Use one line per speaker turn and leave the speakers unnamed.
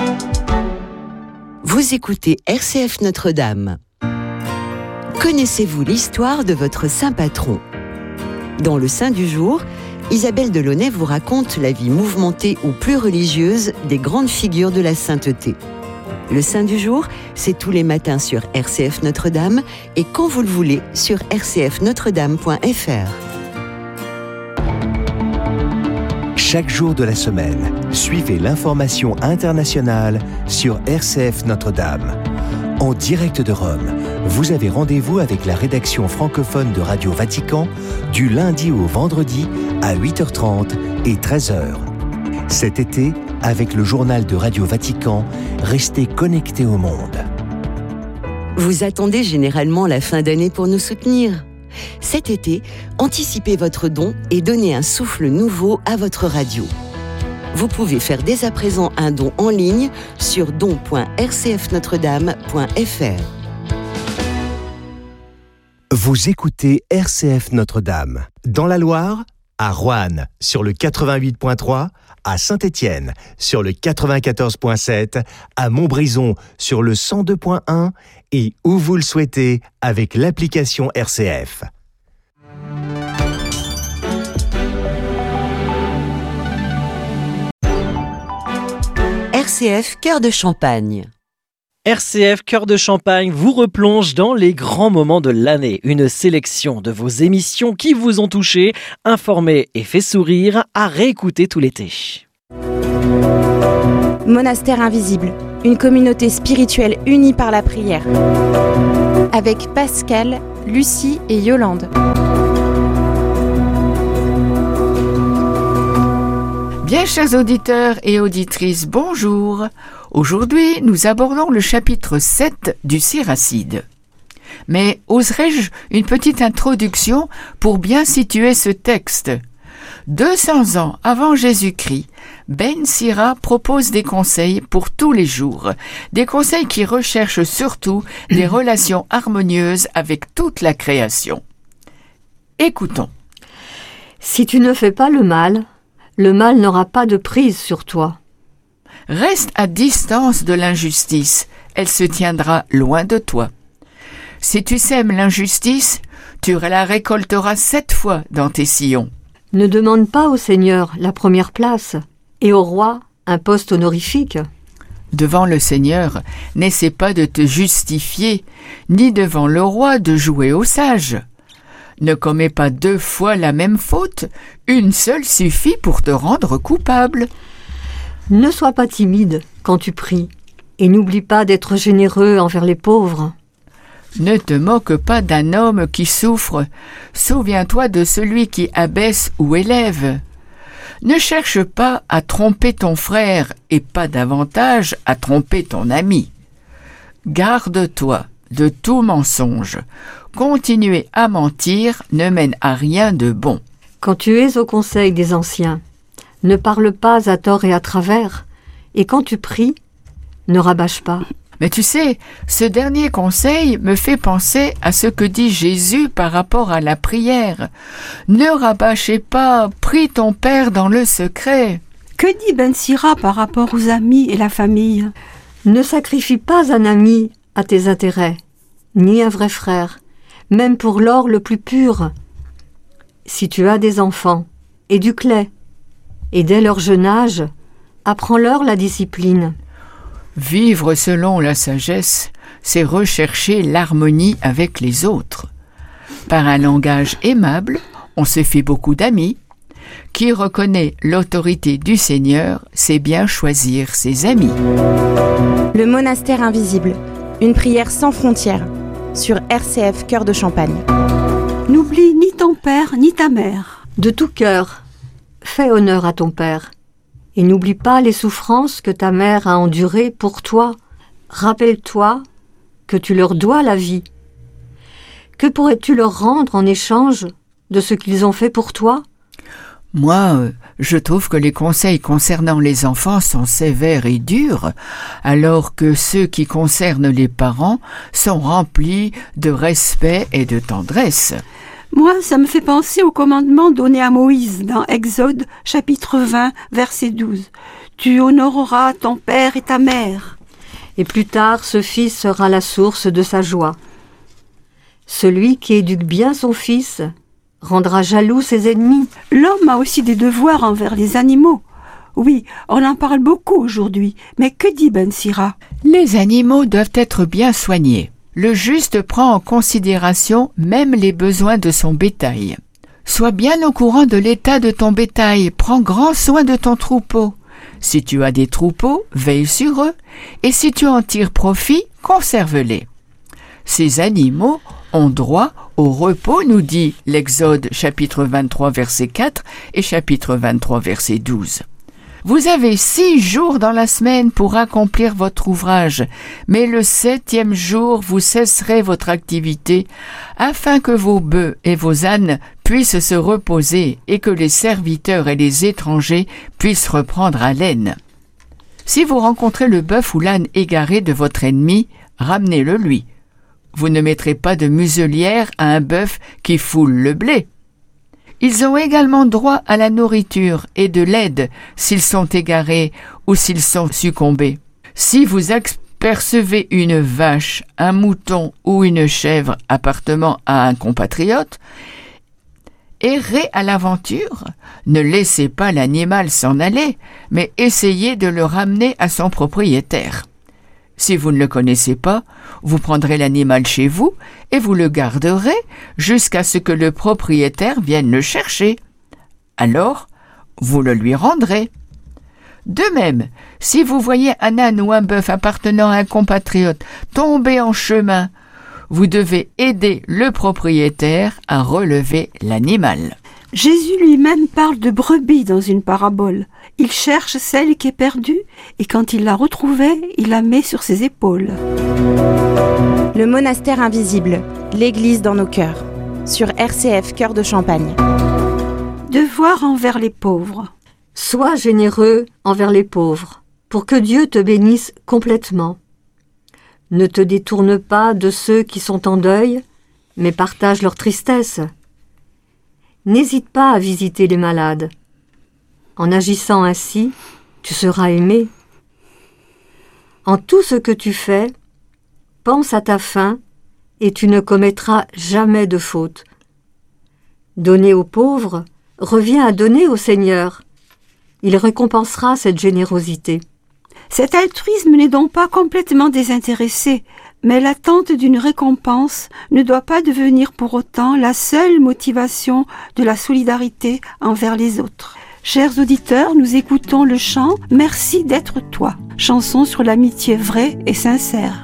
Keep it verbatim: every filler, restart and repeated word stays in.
Vous écoutez R C F Notre-Dame. Connaissez-vous l'histoire de votre saint patron ? Dans le Saint du jour, Isabelle Delaunay vous raconte la vie mouvementée ou plus religieuse des grandes figures de la sainteté. Le Saint du jour, c'est tous les matins sur R C F Notre-Dame et quand vous le voulez sur r c f notre dame point f r.
Chaque jour de la semaine, suivez l'information internationale sur R C F Notre-Dame. En direct de Rome, vous avez rendez-vous avec la rédaction francophone de Radio Vatican du lundi au vendredi à huit heures trente et treize heures. Cet été, avec le journal de Radio Vatican, restez connectés au monde.
Vous attendez généralement la fin d'année pour nous soutenir ? Cet été, anticipez votre don et donnez un souffle nouveau à votre radio. Vous pouvez faire dès à présent un don en ligne sur don point r c f notre dame point f r.
Vous écoutez R C F Notre-Dame. Dans la Loire, à Roanne sur le quatre-vingt-huit point trois, à Saint-Étienne sur le quatre-vingt-quatorze point sept, à Montbrison sur le cent deux point un et où vous le souhaitez avec l'application R C F.
R C F Cœur de Champagne.
R C F Cœur de Champagne vous replonge dans les grands moments de l'année. Une sélection de vos émissions qui vous ont touché, informé et fait sourire à réécouter tout l'été.
Monastère invisible, une communauté spirituelle unie par la prière. Avec Pascal, Lucie et Yolande.
Bien chers auditeurs et auditrices, bonjour. Aujourd'hui, nous abordons le chapitre sept du Siracide. Mais oserais-je une petite introduction pour bien situer ce texte ? deux cents ans avant Jésus-Christ, Ben Sira propose des conseils pour tous les jours, des conseils qui recherchent surtout des relations harmonieuses avec toute la création. Écoutons.
Si tu ne fais pas le mal, le mal n'aura pas de prise sur toi.
Reste à distance de l'injustice, elle se tiendra loin de toi. Si tu sèmes l'injustice, tu la récolteras sept fois dans tes sillons.
Ne demande pas au Seigneur la première place et au roi un poste honorifique.
Devant le Seigneur, n'essaie pas de te justifier, ni devant le roi de jouer au sage. Ne commets pas deux fois la même faute, une seule suffit pour te rendre coupable.
Ne sois pas timide quand tu pries, et n'oublie pas d'être généreux envers les pauvres.
Ne te moque pas d'un homme qui souffre, souviens-toi de celui qui abaisse ou élève. Ne cherche pas à tromper ton frère, et pas davantage à tromper ton ami. Garde-toi de tout mensonge. Continuer à mentir ne mène à rien de bon.
Quand tu es au conseil des anciens, ne parle pas à tort et à travers, et quand tu pries, ne rabâche pas.
Mais tu sais, ce dernier conseil me fait penser à ce que dit Jésus par rapport à la prière. Ne rabâchez pas, prie ton Père dans le secret.
Que dit Ben Sira par rapport aux amis et la famille ?
Ne sacrifie pas un ami à tes intérêts, ni un vrai frère, même pour l'or le plus pur. Si tu as des enfants, éduque-les, et dès leur jeune âge, apprends-leur la discipline.
Vivre selon la sagesse, c'est rechercher l'harmonie avec les autres. Par un langage aimable, on se fait beaucoup d'amis. Qui reconnaît l'autorité du Seigneur, sait bien choisir ses amis.
Le monastère invisible, une prière sans frontières, sur R C F Cœur de Champagne.
N'oublie ni ton père ni ta mère.
De tout cœur, fais honneur à ton père. Et n'oublie pas les souffrances que ta mère a endurées pour toi. Rappelle-toi que tu leur dois la vie. Que pourrais-tu leur rendre en échange de ce qu'ils ont fait pour toi ?
Moi, je trouve que les conseils concernant les enfants sont sévères et durs, alors que ceux qui concernent les parents sont remplis de respect et de tendresse.
Moi, ça me fait penser au commandement donné à Moïse dans Exode, chapitre vingt, verset douze. Tu honoreras ton père et ta mère.
Et plus tard, ce fils sera la source de sa joie. Celui qui éduque bien son fils rendra jaloux ses ennemis.
L'homme a aussi des devoirs envers les animaux. Oui, on en parle beaucoup aujourd'hui, mais que dit Ben Sira?
Les animaux doivent être bien soignés. Le juste prend en considération même les besoins de son bétail. Sois bien au courant de l'état de ton bétail, prends grand soin de ton troupeau. Si tu as des troupeaux, veille sur eux, et si tu en tires profit, conserve-les. Ces animaux ont droit au repos, nous dit l'Exode chapitre vingt-trois verset quatre et chapitre vingt-trois verset douze. Vous avez six jours dans la semaine pour accomplir votre ouvrage, mais le septième jour vous cesserez votre activité, afin que vos bœufs et vos ânes puissent se reposer et que les serviteurs et les étrangers puissent reprendre haleine. Si vous rencontrez le bœuf ou l'âne égaré de votre ennemi, ramenez-le lui. Vous ne mettrez pas de muselière à un bœuf qui foule le blé. Ils ont également droit à la nourriture et de l'aide s'ils sont égarés ou s'ils sont succombés. Si vous apercevez une vache, un mouton ou une chèvre appartenant à un compatriote, errez à l'aventure, ne laissez pas l'animal s'en aller, mais essayez de le ramener à son propriétaire. Si vous ne le connaissez pas, vous prendrez l'animal chez vous et vous le garderez jusqu'à ce que le propriétaire vienne le chercher. Alors, vous le lui rendrez. De même, si vous voyez un âne ou un bœuf appartenant à un compatriote tomber en chemin, vous devez aider le propriétaire à relever l'animal.
Jésus lui-même parle de brebis dans une parabole. Il cherche celle qui est perdue et quand il l'a retrouvée, il la met sur ses épaules.
Le monastère invisible, l'Église dans nos cœurs, sur R C F Cœur de Champagne.
Devoir envers les pauvres.
Sois généreux envers les pauvres, pour que Dieu te bénisse complètement. Ne te détourne pas de ceux qui sont en deuil, mais partage leur tristesse. N'hésite pas à visiter les malades. En agissant ainsi, tu seras aimé. En tout ce que tu fais, pense à ta fin et tu ne commettras jamais de faute. Donner aux pauvres revient à donner au Seigneur. Il récompensera cette générosité.
Cet altruisme n'est donc pas complètement désintéressé, mais l'attente d'une récompense ne doit pas devenir pour autant la seule motivation de la solidarité envers les autres. Chers auditeurs, nous écoutons le chant « Merci d'être toi », chanson sur l'amitié vraie et sincère.